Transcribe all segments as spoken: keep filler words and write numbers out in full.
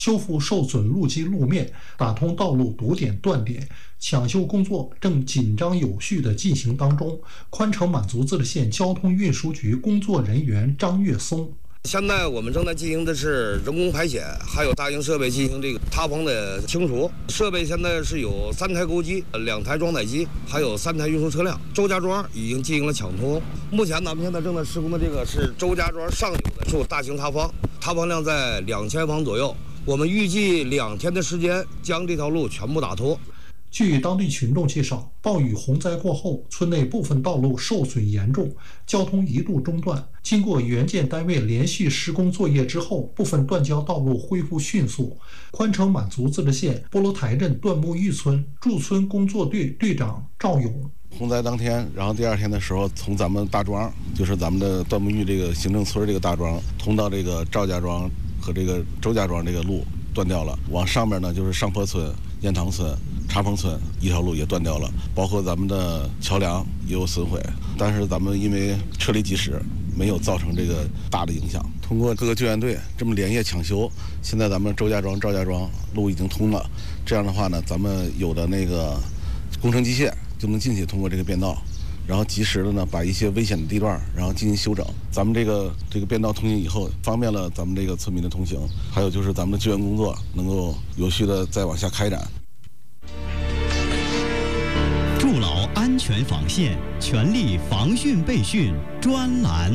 修复受损路基路面，打通道路堵点断点。抢修工作正紧张有序地进行当中。宽城满族自治县交通运输局工作人员张月松。 现在我们正在进行的是人工排险，还有大型设备进行这个塌方的清除。设备现在是有三台钩机、两台装载机，还有三台运输车辆。周家庄已经进行了抢通。目前咱们现在正在施工的这个是周家庄上游的处大型塌方，塌方量在两千方左右。我们预计两天的时间将这条路全部打通。 据当地群众介绍，暴雨洪灾过后，村内部分道路受损严重，交通一度中断。经过原建单位连续施工作业之后，部分断交道路恢复迅速。宽城满族自治县波罗台镇段木峪村驻村工作队队长赵勇。 洪灾当天，然后第二天的时候，从咱们大庄，就是咱们的段木峪这个行政村这个大庄，通到这个赵家庄和这个周家庄这个路断掉了。往上面呢，就是上坡村、雁塘村、茶棚村一条路也断掉了，包括咱们的桥梁也有损毁，但是咱们因为撤离及时，没有造成这个大的影响。通过各个救援队这么连夜抢修，现在咱们周家庄、赵家庄路已经通了。这样的话呢，咱们有的那个工程机械就能进去，通过这个便道，然后及时的呢把一些危险的地段然后进行修整。咱们这个这个便道通行以后，方便了咱们这个村民的通行，还有就是咱们的救援工作能够有序的再往下开展。 筑牢安全防线，全力防汛备汛专栏。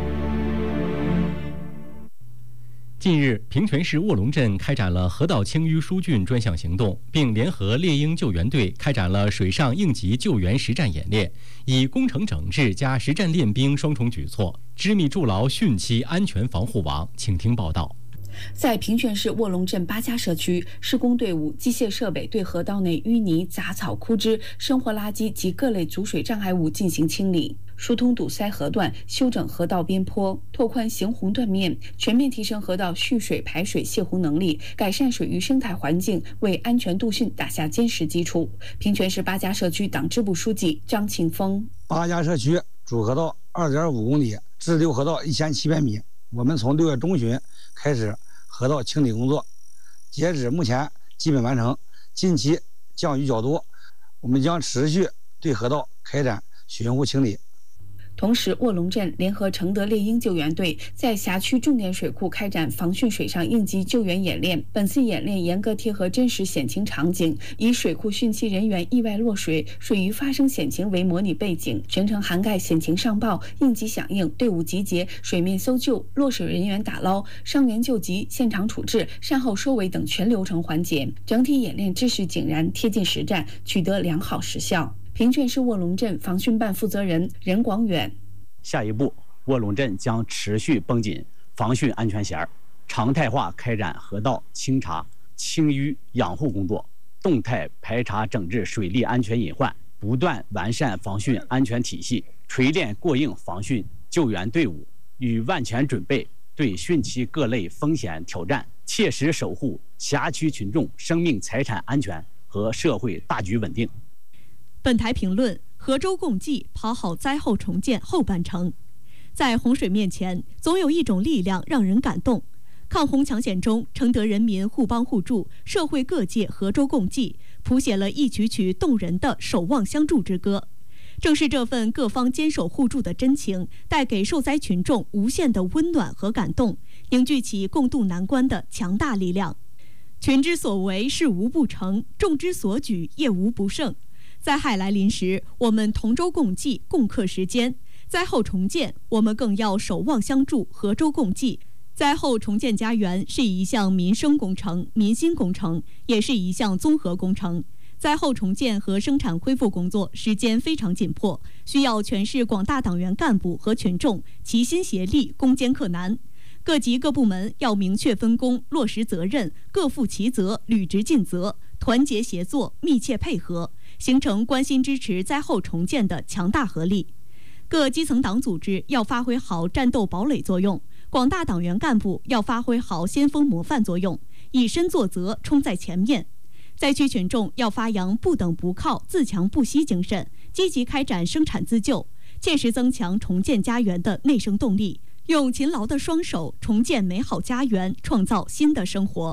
近日，平泉市卧龙镇开展了河道清淤疏浚专项行动，并联合猎鹰救援队开展了水上应急救援实战演练，以工程整治加实战练兵双重举措，织密筑牢汛期安全防护网。请听报道。 在平泉市卧龙镇八家社区，施工队伍、机械设备对河道内淤泥、杂草、枯枝、生活垃圾及各类阻水障碍物进行清理，疏通堵塞河段，修整河道边坡，拓宽行洪断面，全面提升河道蓄水排水泄洪能力，改善水域生态环境，为安全度汛打下坚实基础。平泉市八家社区党支部书记张庆峰： 八家社区主河道二点五公里，支流河道一千七百米。我们从六月中旬开始河道清理工作，截止目前基本完成。近期降雨较多，我们将持续对河道开展巡护清理。 同时，卧龙镇联合承德猎鹰救援队在辖区重点水库开展防汛水上应急救援演练。本次演练严格贴合真实险情场景，以水库汛期人员意外落水、水域发生险情为模拟背景，全程涵盖险情上报、应急响应、队伍集结、水面搜救、落水人员打捞、伤员救急、现场处置、善后收尾等全流程环节。整体演练秩序井然，贴近实战，取得良好实效。平泉市卧龙镇防汛办负责人任广远： 下一步，卧龙镇将持续绷紧防汛安全弦，常态化开展河道清查、清淤养护工作，动态排查整治水利安全隐患，不断完善防汛安全体系，锤炼过硬防汛救援队伍，与万全准备对汛期各类风险挑战，切实守护辖区群众生命财产安全和社会大局稳定。 本台评论：河州共济跑好灾后重建后半程。在洪水面前，总有一种力量让人感动。抗洪抢险中，承德人民互帮互助，社会各界河州共济，谱写了一曲曲动人的守望相助之歌。正是这份各方坚守互助的真情，带给受灾群众无限的温暖和感动，凝聚起共度难关的强大力量。群之所为，事无不成；众之所举，业无不胜。灾害来临时，我们同舟共济，共克时艰；灾后重建，我们更要守望相助，河舟共济。灾后重建家园是一项民生工程、民心工程，也是一项综合工程。灾后重建和生产恢复工作时间非常紧迫，需要全市广大党员干部和群众齐心协力，攻坚克难。各级各部门要明确分工，落实责任，各负其责，履职尽责，团结协作，密切配合，形成关心支持灾后重建的强大合力。各基层党组织要发挥好战斗堡垒作用，广大党员干部要发挥好先锋模范作用，以身作则，冲在前面。灾区群众要发扬不等不靠、自强不息精神，积极开展生产自救，切实增强重建家园的内生动力，用勤劳的双手重建美好家园，创造新的生活。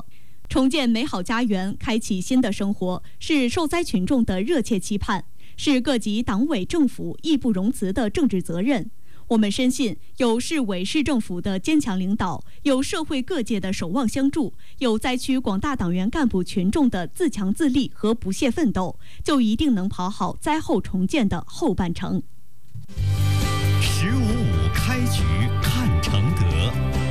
重建美好家园，开启新的生活，是受灾群众的热切期盼，是各级党委政府义不容辞的政治责任。我们深信，有市委市政府的坚强领导，有社会各界的守望相助，有灾区广大党员干部群众的自强自立和不懈奋斗，就一定能跑好灾后重建的后半程。 十五五开局看承德。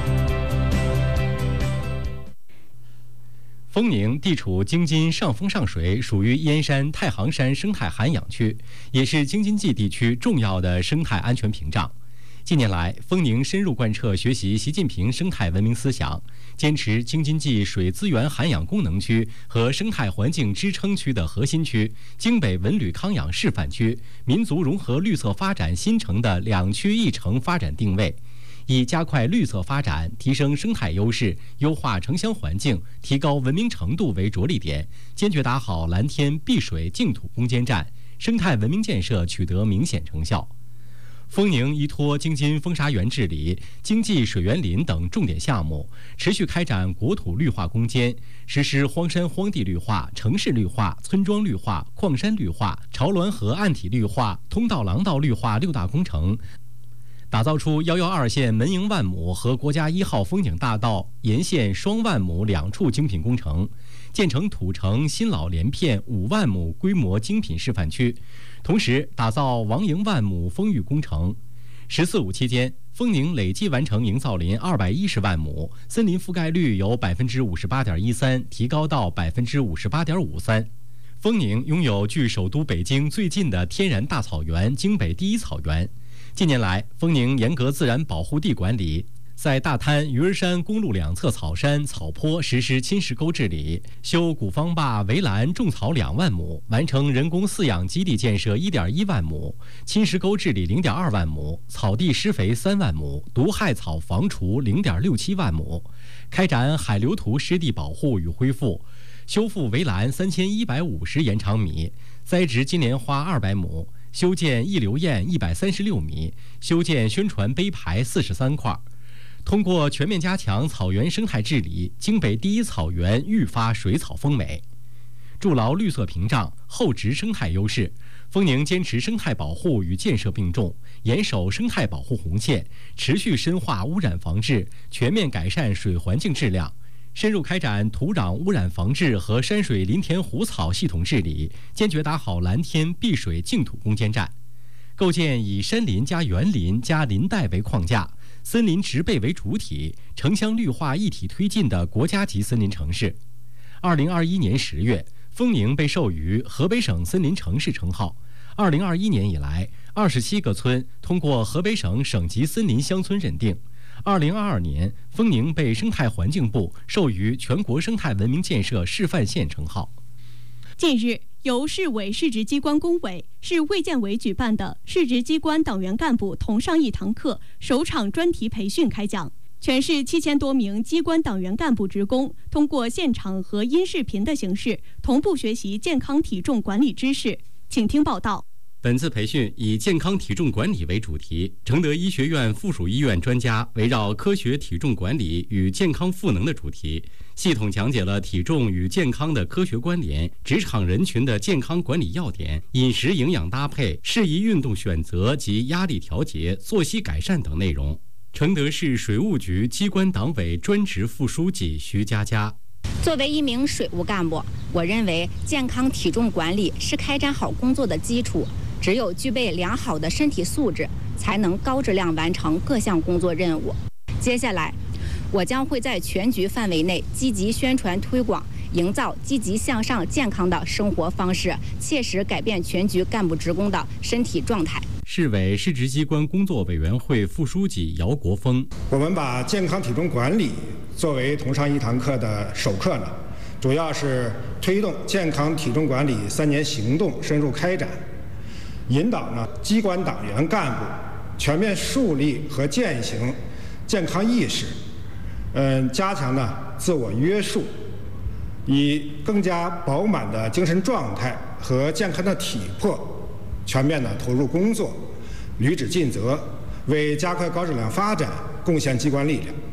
丰宁地处京津上风上水，属于燕山太行山生态涵养区，也是京津冀地区重要的生态安全屏障。近年来，丰宁深入贯彻学习习近平生态文明思想，坚持京津冀水资源涵养功能区和生态环境支撑区的核心区、京北文旅康养示范区、民族融合绿色发展新城的两区一城发展定位。以加快绿色发展、提升生态优势、优化城乡环境、提高文明程度为着力点，坚决打好蓝天碧水净土攻坚战，生态文明建设取得明显成效。丰宁依托京津风沙园治理、经济水源林等重点项目，持续开展国土绿化攻坚，实施荒山荒地绿化、城市绿化、村庄绿化、矿山绿化、潮滦河岸体绿化、通道廊道绿化六大工程，打造出幺幺二线门营万亩和国家一号风景大道沿线双万亩两处精品工程，建成土城新老连片五万亩规模精品示范区，同时打造王营万亩风域工程。十四五期间，丰宁累计完成营造林二百一十万亩，森林覆盖率由百分之五十八点一三提高到百分之五十八点五三。丰宁拥有距首都北京最近的天然大草原京北第一草原。近年来，丰宁严格自然保护地管理，在大滩、鱼儿山公路两侧草山、草坡实施侵蚀沟治理，修古方坝围栏种草两万亩，完成人工饲养基地建设一点一万亩，侵蚀沟治理零点二万亩，草地施肥三万亩，毒害草防除零点六七万亩，开展海流图湿地保护与恢复，修复围栏三千一百五十延长米，栽植金莲花二百亩。修建溢流堰一百三十六米，修建宣传碑牌四十三块。通过全面加强草原生态治理，京北第一草原愈发水草丰美。筑牢绿色屏障，厚植生态优势，丰宁坚持生态保护与建设并重，严守生态保护红线，持续深化污染防治，全面改善水环境质量。深入开展土壤污染防治和山水林田湖草系统治理，坚决打好蓝天碧水净土攻坚战，构建以山林加园林加林带为框架、森林植被为主体、城乡绿化一体推进的国家级森林城市。二零二一年十月，丰宁被授予河北省森林城市称号。二零二一年以来，二十七个村通过河北省省级森林乡村认定。二零二二年，丰宁被生态环境部授予全国生态文明建设示范县称号。 近日，由市委市直机关工委、市卫健委举办的市直机关党员干部同上一堂课首场专题培训开讲，全市七千多名机关党员干部职工通过现场和音视频的形式同步学习健康体重管理知识。请听报道。 本次培训以健康体重管理为主题，承德医学院附属医院专家围绕科学体重管理与健康赋能的主题，系统讲解了体重与健康的科学关联、职场人群的健康管理要点、饮食营养搭配、适宜运动选择及压力调节、作息改善等内容。承德市水务局机关党委专职副书记徐佳佳。 作为一名水务干部，我认为健康体重管理是开展好工作的基础。只有具备良好的身体素质，才能高质量完成各项工作任务。接下来，我将会在全局范围内积极宣传推广，营造积极向上、健康的生活方式，切实改变全局干部职工的身体状态。 市委市直机关工作委员会副书记姚国峰， 我们把健康体重管理作为同上一堂课的首课呢，主要是推动健康体重管理三年行动深入开展。引导呢机关党员干部全面树立和践行健康意识，嗯，加强呢自我约束，以更加饱满的精神状态和健康的体魄，全面的投入工作，履职尽责，为加快高质量发展贡献机关力量。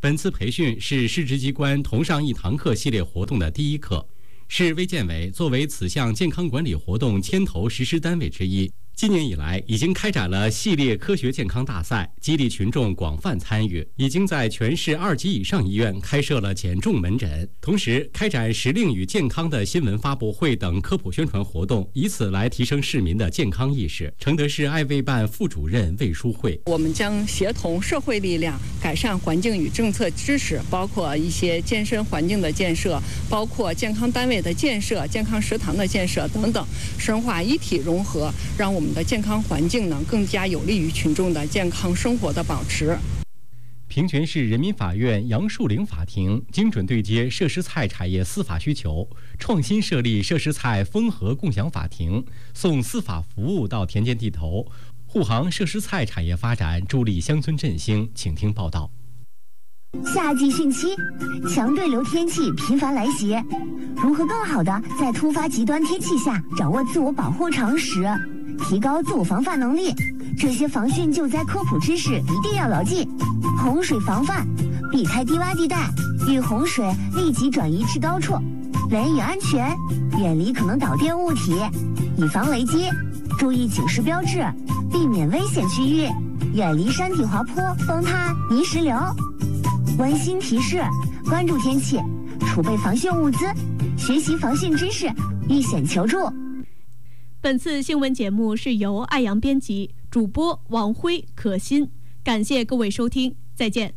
本次培训是市直机关同上一堂课系列活动的第一课。市卫健委作为此项健康管理活动牵头实施单位之一，今年以来已经开展了系列科学健康大赛，激励群众广泛参与，已经在全市二级以上医院开设了减重门诊，同时开展时令与健康的新闻发布会等科普宣传活动，以此来提升市民的健康意识。承德市爱卫办副主任魏淑慧： 我们将协同社会力量，改善环境与政策支持，包括一些健身环境的建设，包括健康单位的建设、健康食堂的建设等等，深化一体融合，让我们的健康环境呢更加有利于群众的健康生活的保持。 平泉市人民法院杨树岭法庭精准对接设施菜产业司法需求，创新设立设施菜风合共享法庭，送司法服务到田间地头，护航设施菜产业发展，助力乡村振兴。请听报道。 夏季汛期，强对流天气频繁来袭，如何更好的在突发极端天气下掌握自我保护常识，提高自我防范能力？这些防汛救灾科普知识一定要牢记。洪水防范，避开低洼地带，遇洪水立即转移至高处，雷雨安全，远离可能导电物体，以防雷击，注意警示标志，避免危险区域，远离山体滑坡、崩塌、泥石流。温馨提示：关注天气，储备防汛物资，学习防汛知识，遇险求助。 本次新闻节目是由爱阳编辑，主播王辉、可欣。感谢各位收听，再见。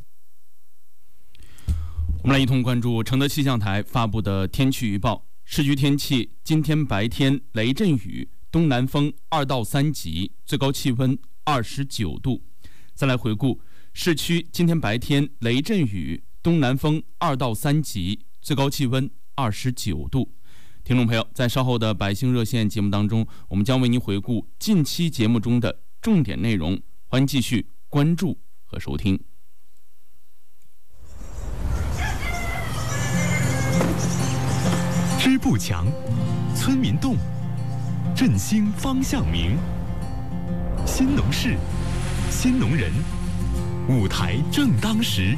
我们来一同关注承德气象台发布的天气预报。市区天气：今天白天雷阵雨，东南风二到三级，最高气温二十九度。再来回顾市区今天白天雷阵雨，东南风二到三级，最高气温二十九度。听众朋友，在稍后的百姓热线节目当中，我们将为您回顾近期节目中的重点内容，欢迎继续关注和收听。 支部强，村民动，振兴方向明。新农事，新农人，舞台正当时。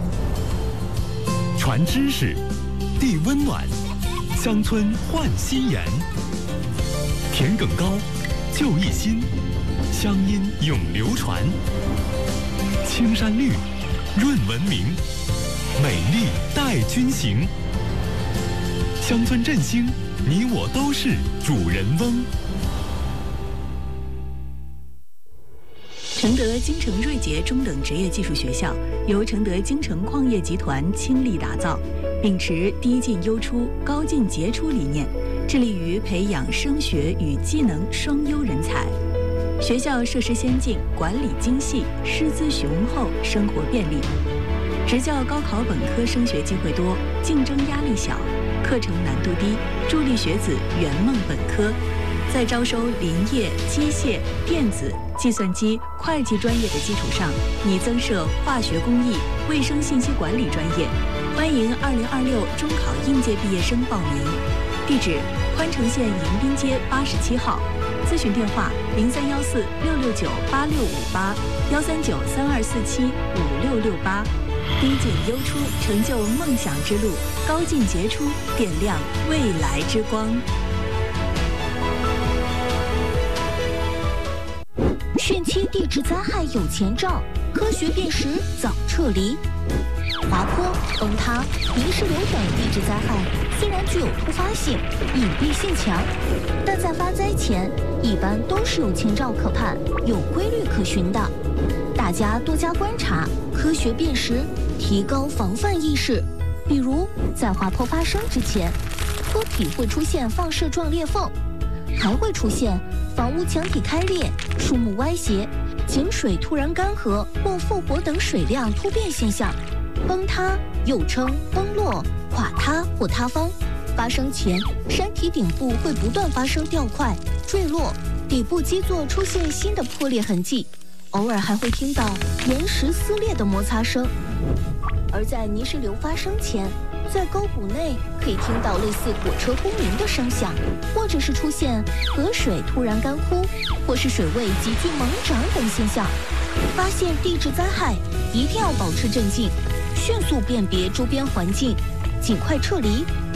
传知识，递温暖，乡村焕新颜。田埂高，就一心，乡音永流传。青山绿，润文明，美丽带军行。乡村振兴，你我都是主人翁。 承德京城瑞杰中等职业技术学校由承德京城矿业集团倾力打造，秉持低进优出、高进杰出理念，致力于培养升学与技能双优人才。学校设施先进，管理精细，师资雄厚，生活便利。职教高考本科升学机会多，竞争压力小，课程难度低，助力学子圆梦本科。在招收林业、机械、电子、计算机、会计专业的基础上，拟增设化学工艺、卫生信息管理专业。欢迎二零二六中考应届毕业生报名。地址：宽城县迎宾街八十七号。咨询电话：零三幺四六六九八六五八幺三九三二四七五六六八。低进优出，成就梦想之路；高进杰出，点亮未来之光。 汛期地质灾害有前兆，科学辨识早撤离。滑坡、崩塌、泥石流等地质灾害虽然具有突发性、隐蔽性强，但在发灾前一般都是有前兆可盼、有规律可循的。大家多加观察，科学辨识，提高防范意识。比如在滑坡发生之前，坡体会出现放射状裂缝，还会出现房屋墙体开裂、树木歪斜、井水突然干涸或复活等水量突变现象。崩塌又称崩落、垮塌或塌方，发生前山体顶部会不断发生掉块、坠落，底部基座出现新的破裂痕迹，偶尔还会听到岩石撕裂的摩擦声。而在泥石流发生前，在沟谷内可以听到类似火车轰鸣的声响，或者是出现河水突然干枯，或是水位急剧猛涨等现象。发现地质灾害，一定要保持镇静， 迅速辨别周边环境，尽快撤离，